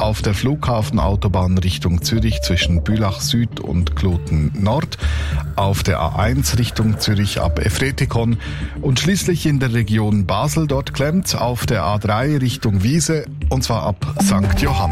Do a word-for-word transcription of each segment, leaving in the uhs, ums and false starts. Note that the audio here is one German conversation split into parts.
auf der Flughafenautobahn Richtung Zürich zwischen Bülach Süd und Kloten Nord, auf der A eins Richtung Zürich ab Efretikon und schließlich in der Region Basel, dort klemmt auf der A drei Richtung Wiese und zwar ab Sankt Johann.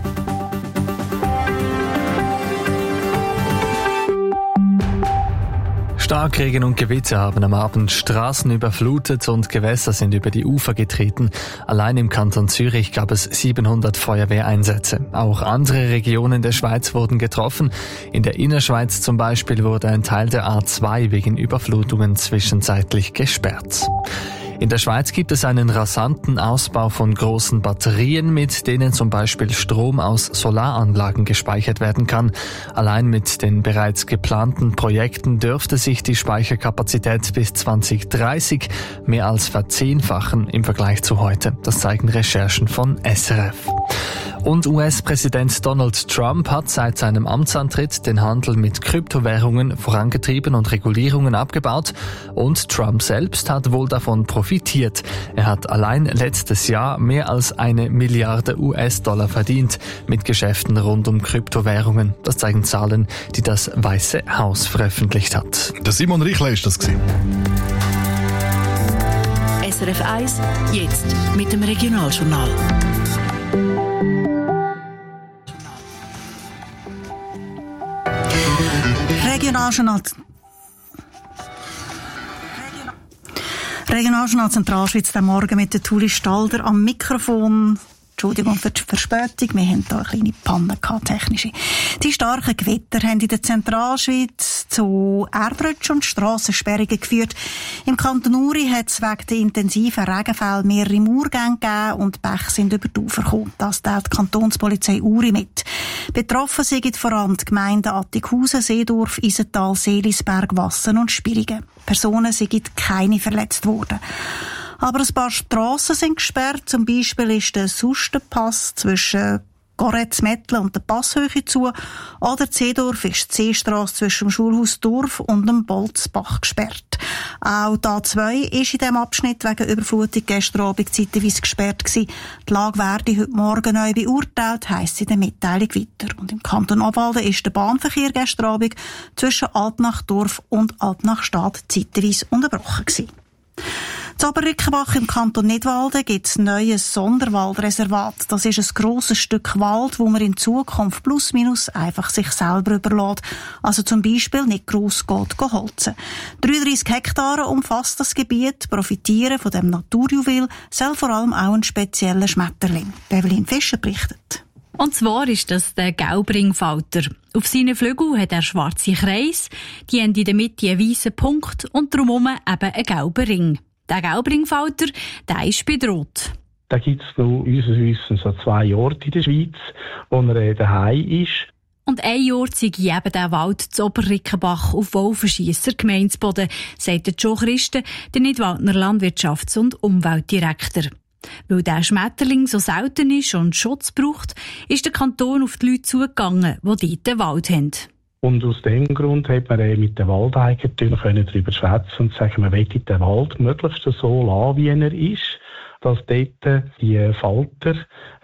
Starkregen und Gewitter haben am Abend Straßen überflutet und Gewässer sind über die Ufer getreten. Allein im Kanton Zürich gab es siebenhundert Feuerwehreinsätze. Auch andere Regionen der Schweiz wurden getroffen. In der Innerschweiz zum Beispiel wurde ein Teil der A zwei wegen Überflutungen zwischenzeitlich gesperrt. In der Schweiz gibt es einen rasanten Ausbau von großen Batterien, mit denen zum Beispiel Strom aus Solaranlagen gespeichert werden kann. Allein mit den bereits geplanten Projekten dürfte sich die Speicherkapazität bis zwanzig dreißig mehr als verzehnfachen im Vergleich zu heute. Das zeigen Recherchen von S R F. Und U S-Präsident Donald Trump hat seit seinem Amtsantritt den Handel mit Kryptowährungen vorangetrieben und Regulierungen abgebaut. Und Trump selbst hat wohl davon profitiert. Er hat allein letztes Jahr mehr als eine Milliarde U S-Dollar verdient mit Geschäften rund um Kryptowährungen. Das zeigen Zahlen, die das Weiße Haus veröffentlicht hat. Der Simon Riechler ist das gewesen. S R F eins, jetzt mit dem Regionaljournal. Regionaljournal. Regionaljournal Zentralschweiz, der Morgen mit der Tuli Stalder am Mikrofon. Entschuldigung für die Verspätung, wir haben hier eine kleine Panne gehabt, technische. Die starken Gewitter haben in der Zentralschweiz zu Erdrutschen und Strassensperrungen geführt. Im Kanton Uri hat es wegen der intensiven Regenfälle mehrere Murgänge gegeben und Bäche sind über die Ufer gekommen. Das teilt die Kantonspolizei Uri mit. Betroffen sind vor allem die Gemeinden Attighausen, Seedorf, Isental, Seelisberg, Wassen und Spirigen. Personen sind keine verletzt worden. Aber ein paar Strassen sind gesperrt. Zum Beispiel ist der Sustenpass zwischen Goretz-Mettlen und der Passhöhe zu. Oder Seedorf ist die Seestrasse zwischen dem Schulhaus Dorf und dem Bolzbach gesperrt. Auch die A zwei ist in diesem Abschnitt wegen Überflutung gestern Abend zeitweise gesperrt gewesen. Die Lage werde heute Morgen neu beurteilt, heisst in der Mitteilung weiter. Und im Kanton Obwalden ist der Bahnverkehr gestern Abend zwischen Altnachdorf und Altnachstadt zeitweise unterbrochen gewesen. In Oberrickenbach im Kanton Nidwalden gibt es ein neues Sonderwaldreservat. Das ist ein grosses Stück Wald, wo man in Zukunft plus minus einfach sich selber überlässt. Also zum Beispiel nicht gross geht holzen. dreiunddreissig Hektare umfasst das Gebiet. Profitieren von dem Naturjuwel soll vor allem auch ein spezieller Schmetterling. Evelyn Fischer berichtet. Und zwar ist das der Gelbringfalter. Auf seinen Flügeln hat er schwarze Kreise, die haben in der Mitte einen weißen Punkt und drumherum eben einen gelben Ring. Der Gelbringfalter, der ist bedroht. Da gibt es noch unseres Wissens so zwei Orte in der Schweiz, wo er daheim ist. Und ein Ort sei eben der Wald zu Oberrickenbach auf Wolfenschiesser Gemeindeboden, sagt der Jo Christen, der Nidwaldner Landwirtschafts- und Umweltdirektor. Weil der Schmetterling so selten ist und Schutz braucht, ist der Kanton auf die Leute zugegangen, die dort den Wald haben. Und aus dem Grund hat man mit den Waldeigentümern darüber schwätzen und sagen, man will den Wald möglichst so lassen, wie er ist, dass dort die Falter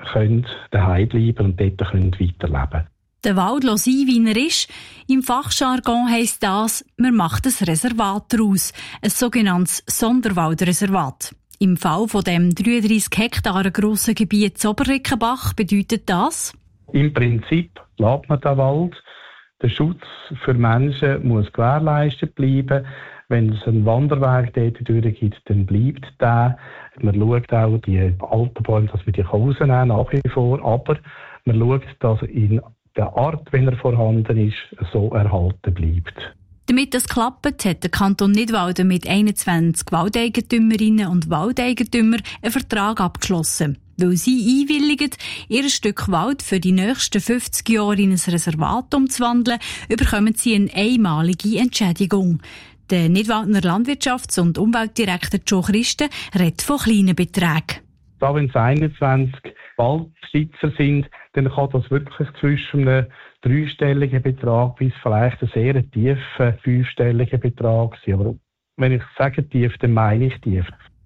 daheim bleiben können und dort weiterleben können. Den Wald sein, wie er ist. Im Fachjargon heisst das, man macht ein Reservat daraus, ein sogenanntes Sonderwaldreservat. Im Fall von dem dreiunddreissig Hektare grossen Gebiet Oberrickenbach bedeutet das? Im Prinzip lässt man den Wald. Der Schutz für Menschen muss gewährleistet bleiben. Wenn es einen Wanderweg dort durch gibt, dann bleibt der. Man schaut auch die alten Bäume, dass wir die rausnehmen kann, nach wie vor. Aber man schaut, dass in der Art, wenn er vorhanden ist, so erhalten bleibt. Damit das klappt, hat der Kanton Nidwalden mit einundzwanzig Waldeigentümerinnen und Waldeigentümern einen Vertrag abgeschlossen. Weil sie einwilligen, ihr Stück Wald für die nächsten fünfzig Jahre in ein Reservat umzuwandeln, bekommen sie eine einmalige Entschädigung. Der Nidwaldner Landwirtschafts- und Umweltdirektor Jo Christen redet von kleinen Beträgen. Da, wenn es einundzwanzig Waldbesitzer sind, dann kann das wirklich zwischen einem dreistelligen Betrag bis vielleicht einen sehr tiefen fünfstelligen Betrag sein. Aber wenn ich sage tief, dann meine ich tief.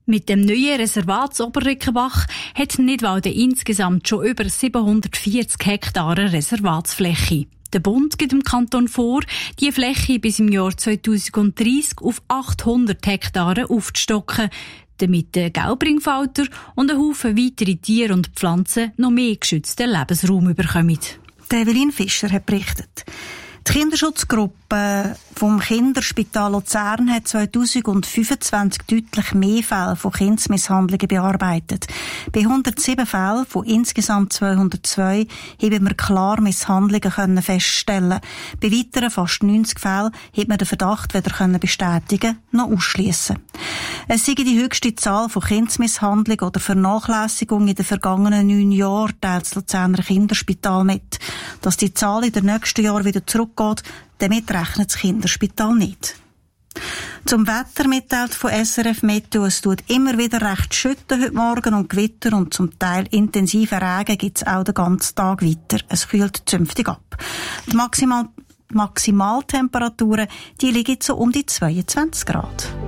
Mit dem neuen Reservat Oberrickenbach hat Nidwalden insgesamt schon über siebenhundertvierzig Hektare Reservatsfläche. Der Bund gibt dem Kanton vor, die Fläche bis im Jahr zweitausenddreissig auf achthundert Hektare aufzustocken, damit der Gelbringfalter und ein Haufen weitere Tiere und Pflanzen noch mehr geschützten Lebensraum bekommen. Evelyn Fischer hat berichtet. Die Kinderschutzgruppe vom Kinderspital Luzern hat zweitausendfünfundzwanzig deutlich mehr Fälle von Kindsmisshandlungen bearbeitet. Bei hundertsieben Fällen von insgesamt zweihundertzwei haben wir klar Misshandlungen können feststellen. Bei weiteren fast neunzig Fällen hat man den Verdacht weder können bestätigen noch ausschliessen. Es sei die höchste Zahl von Kindsmisshandlungen oder Vernachlässigung in den vergangenen neun Jahren, teilt das Luzerner Kinderspital mit. Dass die Zahl in den nächsten Jahren wieder zurückgeht, damit rechnet das Kinderspital nicht. Zum Wetter mitteilt von S R F Meteo, es tut immer wieder recht schütten heute Morgen und Gewitter und zum Teil intensive Regen gibt es auch den ganzen Tag weiter. Es kühlt zünftig ab. Die Maximal- Maximaltemperaturen, die liegen so um die zweiundzwanzig Grad.